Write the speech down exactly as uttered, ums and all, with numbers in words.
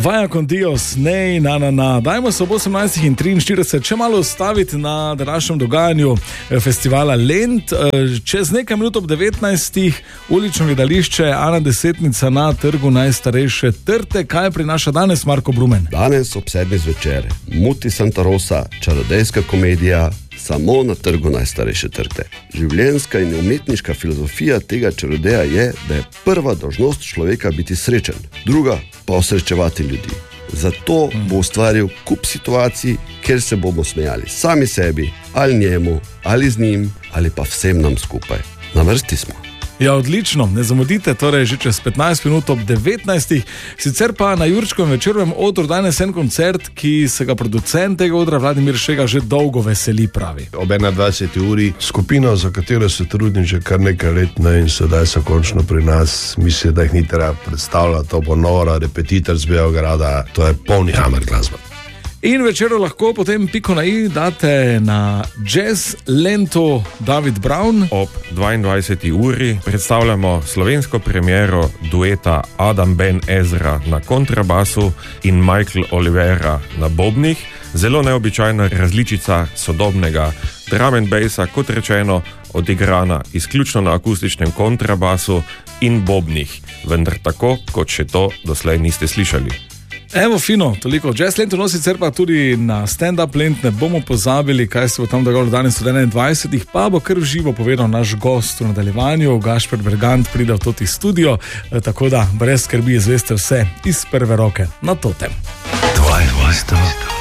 Vaya con Dios, nej, na, na, na. Dajmo se ob osemnajstih in triinštirideset še malo ustaviti na današnjem dogajanju festivala Lent. Čez nekaj minut ob devetnajstih ulično gledališče Ana Desetnica na trgu najstarejše trte. Kaj prinaša danes Marko Brumen? Danes ob sedmih zvečer Muti Santa Rosa, čarodejska komedija samo na trgu najstarejše trte. Življenjska in umetniška filozofija tega čarodeja je, da je prva dolžnost človeka biti srečen, druga pa osrečevati ljudi. Zato bo ustvaril kup situacij, kjer se bomo smejali sami sebi, ali njemu, ali z njim, ali pa vsem nam skupaj. Na vrsti smo. Ja, odlično, ne zamudite, torej že čez petnajst minut ob devetnajstih. Sicer pa na Jurčkovem večerovem odru danes en koncert, ki se ga producent tega odra Vladimir Šega že dolgo veseli, pravi. Ob enaindvajseti uri skupino, za katero se trudim že kar nekaj let, ne, in sedaj so končno pri nas, mislim, da jih ni treba predstavljati, to bo Nora, Repetitor z Beograda, to je polni hammer glasba. In večero lahko potem piko na i date na jazz lento David Brown. Ob dvaindvajseti uri predstavljamo slovensko premiero dueta Adam Ben Ezra na kontrabasu in Michael Olivera na bobnih. Zelo neobičajna različica sodobnega drum and bassa, kot rečeno, odigrana izključno na akustičnem kontrabasu in bobnih, vendar tako, kot še to doslej niste slišali. Evo, fino, toliko jazz lento, no sicer pa tudi na stand-up lent ne bomo pozabili, kaj se bo tam dogajalo danes od enaindvajsetih, pa bo kar v živo povedal naš gost v nadaljevanju, Gašper Bergant pride v toti studio, tako da brez skrbi izveste vse iz prve roke na totem. dvaindvajset